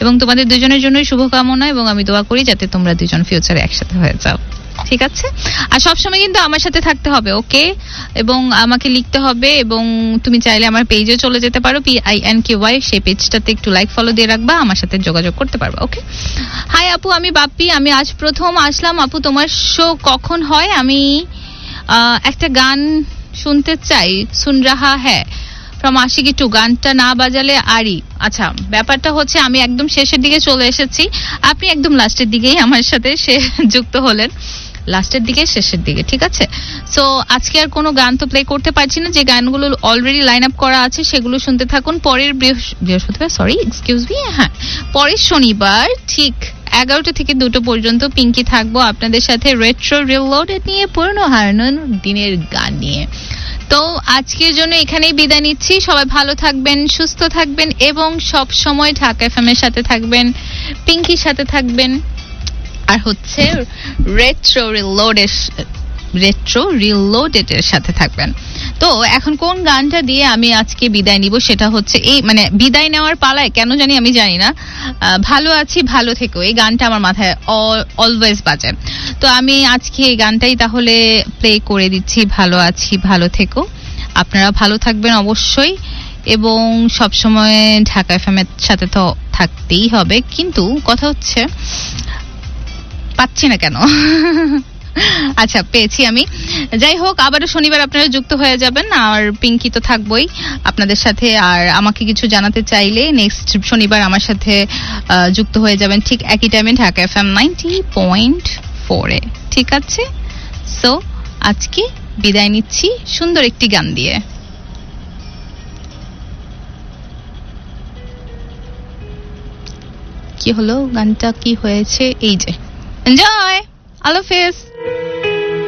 এবং তোমাদের দুজনের জন্যই শুভকামনা, এবং আমি দোয়া করি যাতে তোমরা দুজন ফিউচারে একসাথে হয়ে যাও, ঠিক আছে? আর সবসময় কিন্তু আমার সাথে থাকতে হবে, ওকে? এবং আমাকে লিখতে হবে, এবং তুমি চাইলে আমার পেজে চলে যেতে পারো, PINKY, সেই পেজটাতে একটু লাইক ফলো দিয়ে রাখবা, আমার সাথে যোগাযোগ করতে পারবা, ওকে? হাই আপু, আমি বাপ্পি, আমি আজ প্রথম আসলাম। আপু তোমার শো কখন হয়? আমি একটা গান শুনতে চাই, সুন রাহা হ্যাঁ ফ্রম আশিকি টু, গানটা না বাজালে আরি। আচ্ছা, ব্যাপারটা হচ্ছে আমি একদম শেষের দিকে চলে এসেছি, আপনি একদম লাস্টের দিকেই আমার সাথে যুক্ত হলেন, লাস্টের দিকে শেষের দিকে, ঠিক আছে? সো আজকে আর কোনো গান তো প্লে করতে পারছি না, যে গানগুলো অলরেডি লাইন আপ করা আছে সেগুলো শুনতে থাকুন। পরের বৃহস্পতিবার, সরি এক্সকিউজ মি, হ্যাঁ পরের শনিবার ঠিক 11টা থেকে 2টো পর্যন্ত পিঙ্কি থাকবো আপনাদের সাথে রেট্রো রিলোডেড নিয়ে, পুরনো হারানো দিনের গান নিয়ে। তো আজকের জন্য এখানেই বিদায় নিচ্ছি, সবাই ভালো থাকবেন, সুস্থ থাকবেন, এবং সব সময় ঢাকা এফএম এর সাথে থাকবেন, পিঙ্কির সাথে থাকবেন, আর হচ্ছে রেট্রো রিলোডেড এর সাথে থাকবেন। তো এখন কোন গানটা দিয়ে আমি আজকে বিদায় নিব, সেটা হচ্ছে এই মানে বিদায় নেওয়ার পালায় কেন জানি আমি জানি না, ভালো আছি ভালো থেকো, এই গানটা আমার মাথায় অলওয়েজ বাজে। তো আমি আজকে এই গানটাই তাহলে প্লে করে দিচ্ছি, ভালো আছি ভালো থেকো। আপনারা ভালো থাকবেন অবশ্যই, এবং সবসময় ঢাকা এফএম এর সাথে তো থাকতেই হবে, কিন্তু কথা হচ্ছে পাচ্ছি না কেন। আচ্ছা, পেয়েছি আমি। যাই হোক, আবারও শনিবার আপনারা যুক্ত হয়ে যাবেন, আর পিঙ্কি তো থাকবই আপনাদের সাথে। আর আমাকে কিছু জানাতে চাইলে নেক্সট শনিবার আমার সাথে যুক্ত হয়ে যাবেন ঠিক একই টাইমে ঢাকা এফএম 90.4 এ, ঠিক আছে? সো আজকে বিদায় নিচ্ছি সুন্দর একটি গান দিয়ে। কি হলো, গানটা কি হয়েছে, এই যে এনজয়, আল্লাহ হাফেজ।